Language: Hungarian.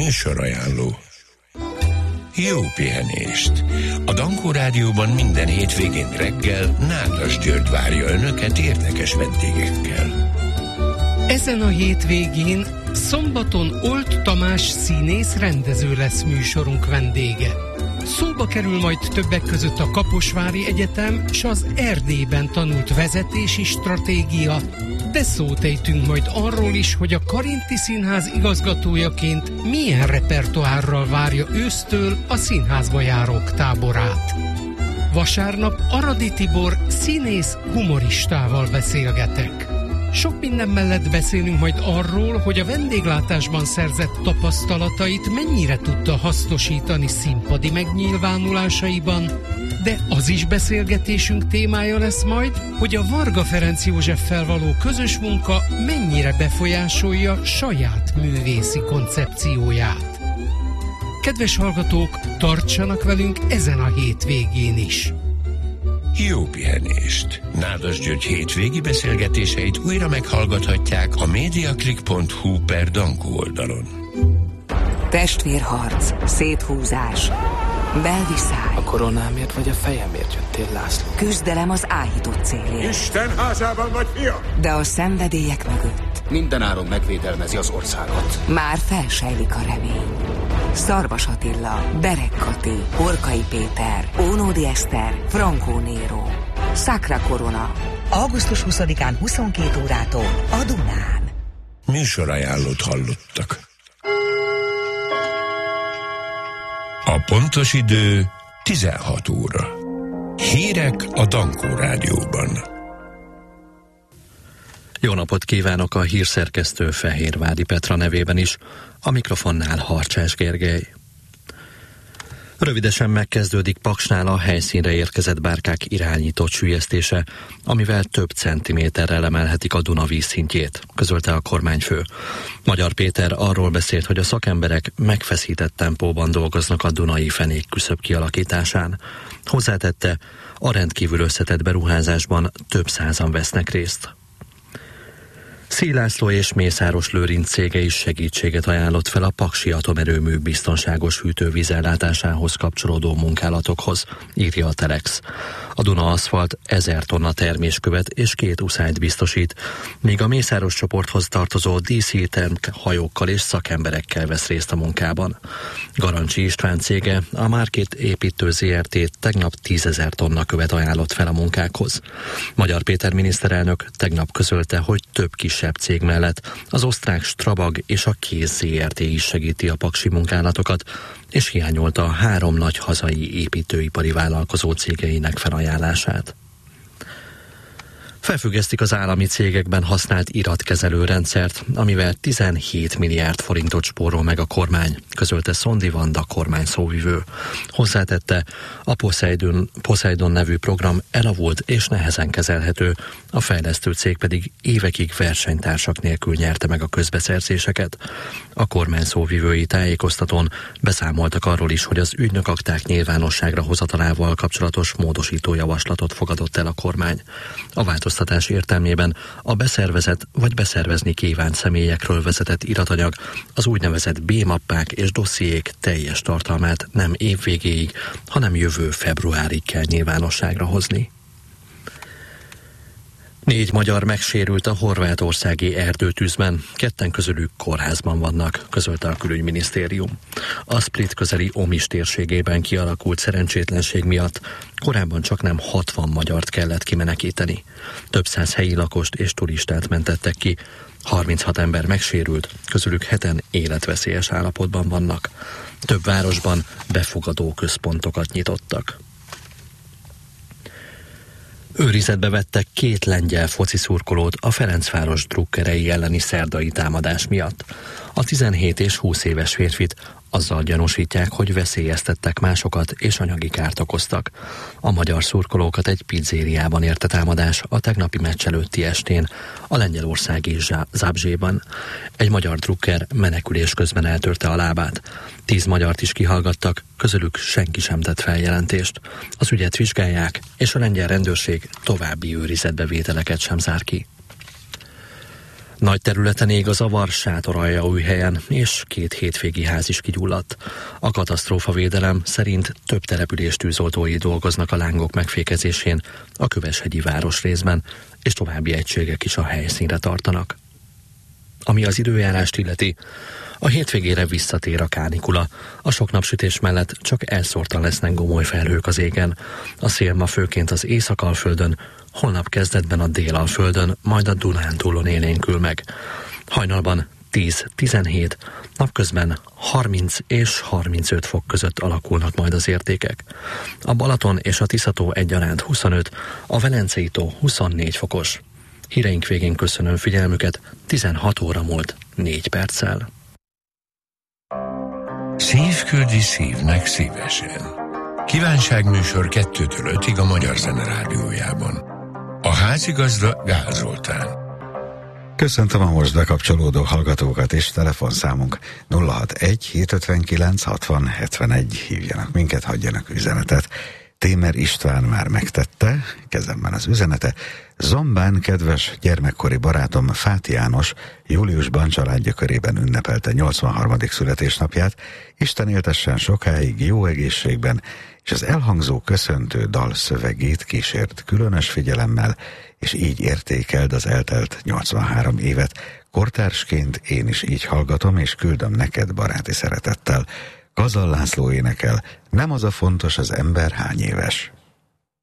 Műsorajánló. Jó pihenést! A Dankó Rádióban minden hétvégén reggel Nádas György várja Önöket érdekes vendégekkel. Ezen a hétvégén szombaton Old Tamás színész rendező lesz műsorunk vendége. Szóba kerül majd többek között a Kaposvári Egyetem és az Erdélyben tanult vezetési stratégia, de szót ejtünk majd arról is, hogy a Karinti Színház igazgatójaként milyen repertoárral várja ősztől a színházba járók táborát. Vasárnap Aradi Tibor színész humoristával beszélgetek. Sok minden mellett beszélünk majd arról, hogy a vendéglátásban szerzett tapasztalatait mennyire tudta hasznosítani színpadi megnyilvánulásaiban, de az is beszélgetésünk témája lesz majd, hogy a Varga Ferenc Józseffel való közös munka mennyire befolyásolja saját művészi koncepcióját. Kedves hallgatók, tartsanak velünk ezen a hétvégén is! Jó pihenést! Nádas György hétvégi beszélgetéseit újra meghallgathatják a mediaclick.hu/Dankó oldalon. Testvérharc, széthúzás, belviszály. A koronámért vagy a fejemért jöttél, László? Küzdelem az áhított célért. Isten házában vagy, fia! De a szenvedélyek mögött Mindenáron megvédelmezi az országot. már felsejlik a remény. Szarvas Attila, Berek Kati, Orkai Péter, Ónódi Eszter, Frankó Néró. Sacra Corona. Augusztus 20-án 22 órától a Dunán. Műsorajánlót hallottak. A pontos idő 16 óra. Hírek a Dankó Rádióban. Jó napot kívánok a hírszerkesztő Fehérvádi Petra nevében is, a mikrofonnál Harcsás Gergely. Rövidesen megkezdődik Paksnál a helyszínre érkezett bárkák irányított süllyesztése, amivel több centiméterrel emelhetik a Duna vízszintjét, közölte a kormányfő. Magyar Péter arról beszélt, hogy a szakemberek megfeszített tempóban dolgoznak a dunai fenék küszöb kialakításán. Hozzátette, a rendkívül összetett beruházásban több százan vesznek részt. Széll László és Mészáros Lőrinc cége is segítséget ajánlott fel a paksi atomerőmű biztonságos hűtővízellátásához kapcsolódó munkálatokhoz, írja a Telex. A Duna Aszfalt 1000 tonna terméskövet és 2 uszályt biztosít, míg a Mészáros csoporthoz tartozó DC Tank hajókkal és szakemberekkel vesz részt a munkában. Garancsi István cége, a Market építő ZRT tegnap 10 000 tonna követ ajánlott fel a munkákhoz. Magyar Péter miniszterelnök tegnap közölte, hogy több kisebb cég mellett az osztrák Strabag és a Kéz ZRT is segíti a paksi munkálatokat, és hiányolta a 3 nagy hazai építőipari vállalkozó cégeinek felajánlását. Felfüggesztik az állami cégekben használt iratkezelő rendszert, amivel 17 milliárd forintot spórol meg a kormány, közölte Szondi Vanda kormány szóvivő. Hozzátette, a Poseidon nevű program elavult és nehezen kezelhető, a fejlesztő cég pedig évekig versenytársak nélkül nyerte meg a közbeszerzéseket. A kormány szóvivői tájékoztatón beszámoltak arról is, hogy az ügynökakták nyilvánosságra hozatalával kapcsolatos módosító javaslatot fogadott el a kormány. A változtatás értelmében a beszervezett vagy beszervezni kívánt személyekről vezetett iratanyag, az úgynevezett B-mappák és dossziék teljes tartalmát nem év végéig, hanem jövő februárig kell nyilvánosságra hozni. 4 magyar megsérült a horvátországi erdőtűzben, 2 közülük kórházban vannak, közölte a külügyminisztérium. A Split közeli Omis térségében kialakult szerencsétlenség miatt korábban csaknem 60 magyart kellett kimenekíteni. Több száz helyi lakost és turistát mentettek ki, 36 ember megsérült, közülük 7-en életveszélyes állapotban vannak. Több városban befogadó központokat nyitottak. Őrizetbe vettek 2 lengyel foci szurkolót a Ferencváros drukkerei elleni szerdai támadás miatt. A 17 és 20 éves férfit azzal gyanúsítják, hogy veszélyeztettek másokat és anyagi kárt okoztak. A magyar szurkolókat egy pizzériában érte támadás a tegnapi meccs előtti estén a lengyelországi Zábzséban. Egy magyar drukker menekülés közben eltörte a lábát. 10 magyart is kihallgattak, közülük senki sem tett feljelentést. Az ügyet vizsgálják, és a lengyel rendőrség további őrizetbevételeket sem zár ki. Nagy területen ég a zavar Sátoraljaújhelyen, és 2 hétvégi ház is kigyulladt. A katasztrófavédelem szerint több település tűzoltói dolgoznak a lángok megfékezésén a Köveshegyi városrészben, és további egységek is a helyszínre tartanak. Ami az időjárást illeti, a hétvégére visszatér a kánikula. A sok napsütés mellett csak elszórtan lesznek gomoly felhők az égen. A szél ma főként az Észak-Alföldön, holnap kezdetben a Dél-Alföldön, majd a Dunántúlon élénkül meg. Hajnalban 10-17, napközben 30 és 35 fok között alakulnak majd az értékek. A Balaton és a Tisza-tó egyaránt 25, a Velencei-tó 24 fokos. Híreink végén köszönöm figyelmüket, 16 óra múlt 4 perccel. Szív küldi szívnek szívesen. Kívánságműsor 2-től 5-ig a Magyar Zene Rádiójában. A házigazda Gál Zoltán. Köszöntöm a most bekapcsolódó hallgatókat, és telefonszámunk 061 759 60 71. Hívjanak minket, hagyjanak üzenetet. Témer István már megtette, kezemben az üzenete. Zombán kedves gyermekkori barátom Fáti János júliusban családja körében ünnepelte 83. születésnapját. Isten éltessen sokáig, jó egészségben, és az elhangzó köszöntő dal szövegét kísért különös figyelemmel, és így értékeld az eltelt 83 évet. Kortársként én is így hallgatom, és küldöm neked baráti szeretettel. Kazal László énekel, nem az a fontos, az ember hány éves.